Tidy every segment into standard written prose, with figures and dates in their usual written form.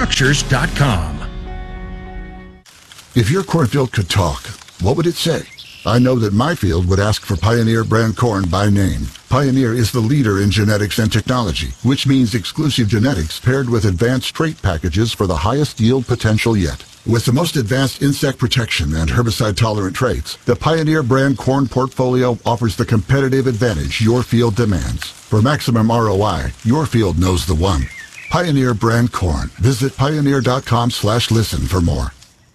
PioneerStructures.com. If your cornfield could talk, what would it say? I know that my field would ask for Pioneer brand corn by name. Pioneer is the leader in genetics and technology, which means exclusive genetics paired with advanced trait packages for the highest yield potential yet. With the most advanced insect protection and herbicide-tolerant traits, the Pioneer brand corn portfolio offers the competitive advantage your field demands. For maximum ROI, your field knows the one. Pioneer brand corn. Visit pioneer.com/listen for more.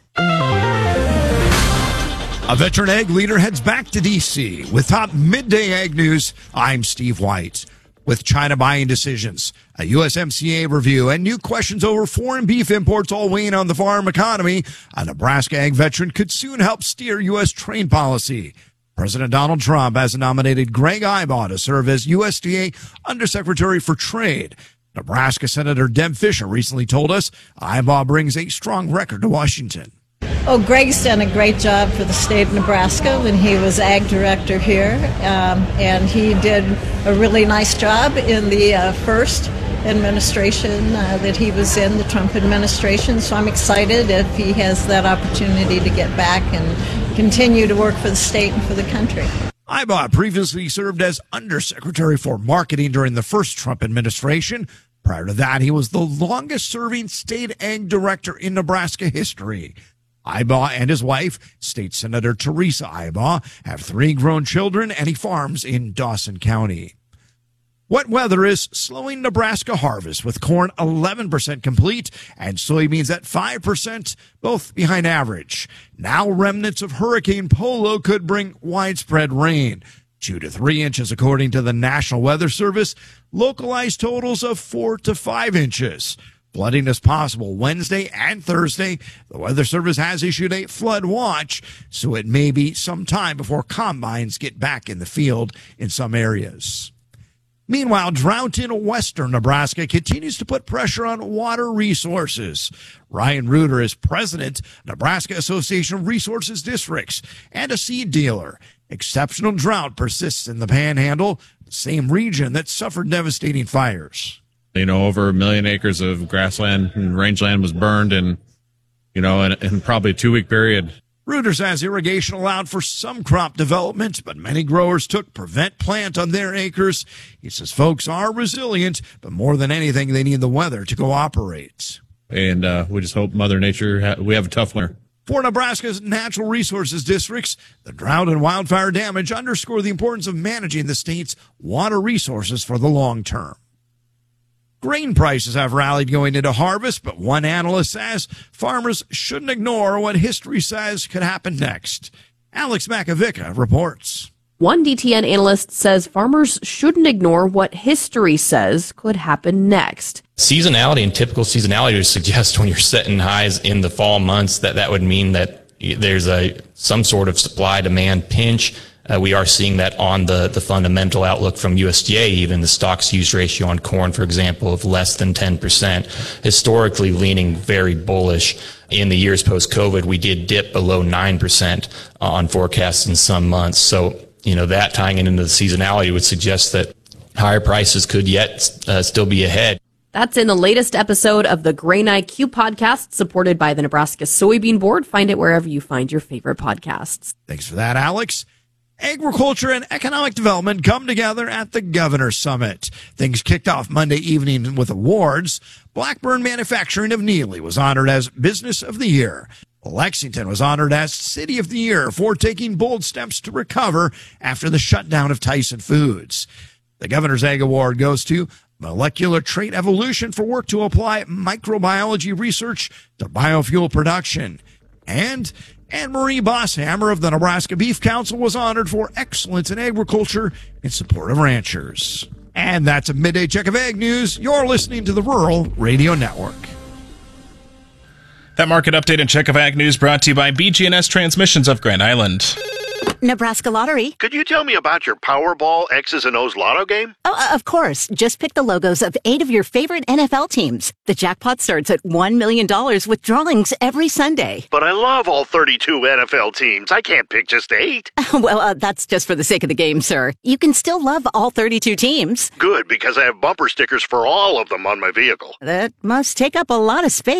A veteran ag leader heads back to D.C. with top midday ag news. I'm Steve White. With China buying decisions, a USMCA review, and new questions over foreign beef imports all weighing on the farm economy, a Nebraska ag veteran could soon help steer U.S. trade policy. President Donald Trump has nominated Greg Ibaugh to serve as USDA Undersecretary for Trade. Nebraska Senator Deb Fischer recently told us Ibaugh brings a strong record to Washington. Oh, Greg's done a great job for the state of Nebraska when he was ag director here, and he did a really nice job in the first administration that he was in, the Trump administration. So I'm excited if he has that opportunity to get back and continue to work for the state and for the country. Ibaugh previously served as Undersecretary for Marketing during the first Trump administration. Prior to that, he was the longest-serving state ag director in Nebraska history. Ibaugh and his wife, State Senator Teresa Ibaugh, have 3 grown children, and he farms in Dawson County. Wet weather is slowing Nebraska harvest, with corn 11% complete and soybeans at 5%, both behind average. Now remnants of Hurricane Polo could bring widespread rain. 2 to 3 inches according to the National Weather Service, localized totals of 4 to 5 inches. Flooding is possible Wednesday and Thursday. The Weather Service has issued a flood watch, so it may be some time before combines get back in the field in some areas. Meanwhile, drought in western Nebraska continues to put pressure on water resources. Ryan Reuter is president, Nebraska Association of Resources Districts, and a seed dealer. Exceptional drought persists in the Panhandle, the same region that suffered devastating fires. Over 1 million acres of grassland and rangeland was burned in probably a 2-week period. Reuter says irrigation allowed for some crop development, but many growers took prevent plant on their acres. He says folks are resilient, but more than anything, they need the weather to cooperate. And we just hope Mother Nature, we have a tough winter. For Nebraska's natural resources districts, the drought and wildfire damage underscore the importance of managing the state's water resources for the long term. Grain prices have rallied going into harvest, but one analyst says farmers shouldn't ignore what history says could happen next. Alex Makovica reports. One DTN analyst says farmers shouldn't ignore what history says could happen next. Seasonality and typical seasonality would suggest when you're setting highs in the fall months that would mean that there's some sort of supply-demand pinch. We are seeing that on the fundamental outlook from USDA, even the stocks-use ratio on corn, for example, of less than 10%, historically leaning very bullish. In the years post-COVID, we did dip below 9% on forecasts in some months. So, that tying into the seasonality would suggest that higher prices could yet still be ahead. That's in the latest episode of the Grain IQ podcast, supported by the Nebraska Soybean Board. Find it wherever you find your favorite podcasts. Thanks for that, Alex. Agriculture and economic development come together at the Governor's Summit. Things kicked off Monday evening with awards. Blackburn Manufacturing of Neely was honored as Business of the Year. Lexington was honored as City of the Year for taking bold steps to recover after the shutdown of Tyson Foods. The Governor's Ag Award goes to Molecular Trait Evolution for work to apply microbiology research to biofuel production. And Anne-Marie Bosshammer of the Nebraska Beef Council was honored for excellence in agriculture in support of ranchers. And that's a midday check of ag news. You're listening to the Rural Radio Network. That market update and check of ag news brought to you by BG&S Transmissions of Grand Island. Nebraska Lottery. Could you tell me about your Powerball X's and O's Lotto game? Oh, of course. Just pick the logos of 8 of your favorite NFL teams. The jackpot starts at $1 million with drawings every Sunday. But I love all 32 NFL teams. I can't pick just 8. Well, that's just for the sake of the game, sir. You can still love all 32 teams. Good, because I have bumper stickers for all of them on my vehicle. That must take up a lot of space.